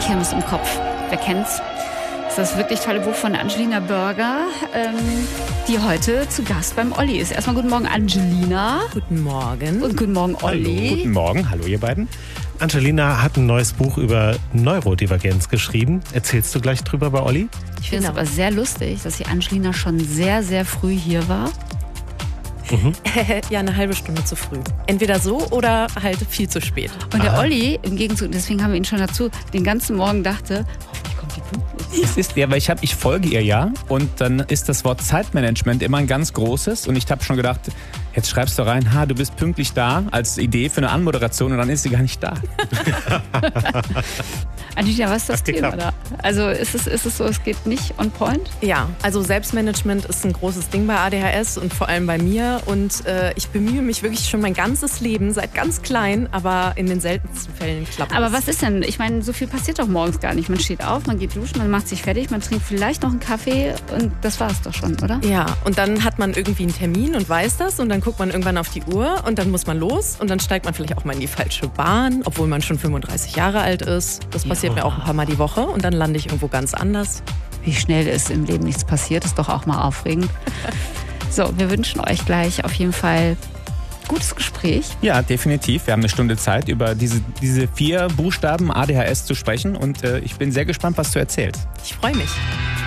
Kirmes im Kopf. Wer kennt's? Das ist das wirklich tolle Buch von Angelina Burger, die heute zu Gast beim Olli ist. Erstmal guten Morgen, Angelina. Guten Morgen. Und guten Morgen, Olli. Hallo. Guten Morgen, hallo ihr beiden. Angelina hat ein neues Buch über Neurodivergenz geschrieben. Erzählst du gleich drüber bei Olli? Ich finde es aber sehr lustig, dass die Angelina schon sehr, sehr früh hier war. Ja, eine halbe Stunde zu früh. Entweder so oder halt viel zu spät. Und der Olli, im Gegenzug, deswegen haben wir ihn schon dazu, den ganzen Morgen dachte, hoffentlich kommt die pünktlich. Es ist ja, weil ich folge ihr ja und dann ist das Wort Zeitmanagement immer ein ganz großes und ich habe schon gedacht, jetzt schreibst du rein, du bist pünktlich da als Idee für eine Anmoderation und dann ist sie gar nicht da. Angelina, was ist das Thema da? Also ist es so, es geht nicht on point? Ja, also Selbstmanagement ist ein großes Ding bei ADHS und vor allem bei mir. Und ich bemühe mich wirklich schon mein ganzes Leben, seit ganz klein, aber in den seltensten Fällen klappt es. Aber was ist denn? Ich meine, so viel passiert doch morgens gar nicht. Man steht auf, man geht duschen, man macht sich fertig, man trinkt vielleicht noch einen Kaffee und das war es doch schon, oder? Ja, und dann hat man irgendwie einen Termin und weiß das und dann guckt man irgendwann auf die Uhr und dann muss man los und dann steigt man vielleicht auch mal in die falsche Bahn, obwohl man schon 35 Jahre alt ist. Das passiert mir auch ein paar Mal die Woche und dann lande ich irgendwo ganz anders. Wie schnell ist im Leben nichts passiert, ist doch auch mal aufregend. So, wir wünschen euch gleich auf jeden Fall gutes Gespräch. Ja, definitiv. Wir haben eine Stunde Zeit, über diese 4 Buchstaben ADHS zu sprechen und ich bin sehr gespannt, was du erzählst. Ich freue mich.